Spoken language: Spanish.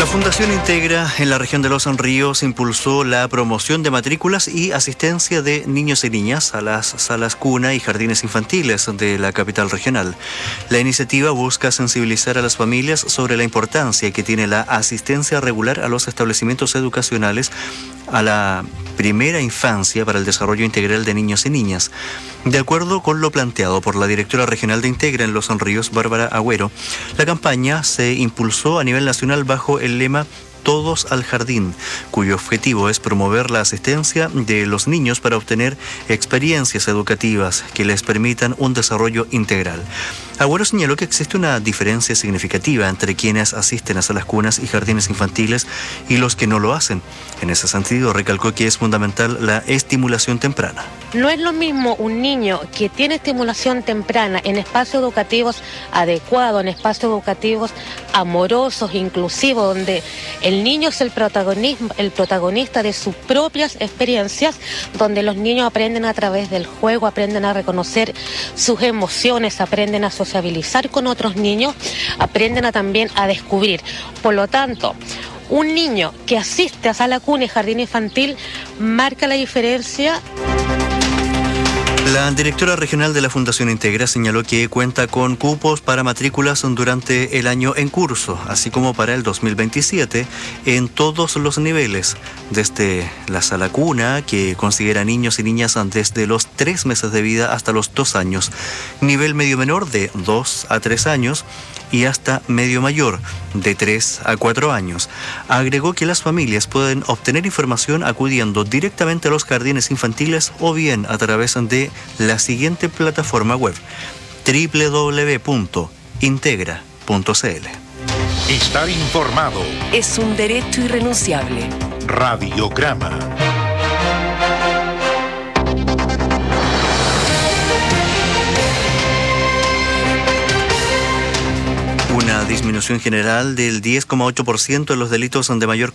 La Fundación Integra en la región de Los Ríos impulsó la promoción de matrículas y asistencia de niños y niñas a las salas cuna y jardines infantiles de la capital regional. La iniciativa busca sensibilizar a las familias sobre la importancia que tiene la asistencia regular a los establecimientos educacionales a la primera infancia para el desarrollo integral de niños y niñas. De acuerdo con lo planteado por la directora regional de Integra en Los Ríos, Bárbara Agüero, la campaña se impulsó a nivel nacional bajo el lema Todos al Jardín, cuyo objetivo es promover la asistencia de los niños para obtener experiencias educativas que les permitan un desarrollo integral. Agüero señaló que existe una diferencia significativa entre quienes asisten a salas cunas y jardines infantiles y los que no lo hacen. En ese sentido, recalcó que es fundamental la estimulación temprana. No es lo mismo un niño que tiene estimulación temprana en espacios educativos adecuados, en espacios educativos amorosos, inclusivos, donde el niño es el protagonista de sus propias experiencias, donde los niños aprenden a través del juego, aprenden a reconocer sus emociones, aprenden a sociabilizar con otros niños, aprenden también a descubrir. Por lo tanto, un niño que asiste a sala cuna y jardín infantil marca la diferencia. La directora regional de la Fundación Integra señaló que cuenta con cupos para matrículas durante el año en curso, así como para el 2027, en todos los niveles, desde la sala cuna, que considera niños y niñas desde los 3 meses de vida hasta los 2 años, nivel medio menor de 2 a 3 años, y hasta medio mayor, de 3 a 4 años. Agregó que las familias pueden obtener información acudiendo directamente a los jardines infantiles o bien a través de la siguiente plataforma web: www.integra.cl. Estar informado es un derecho irrenunciable. Radiograma. Una disminución general del 10,8% en los delitos de mayor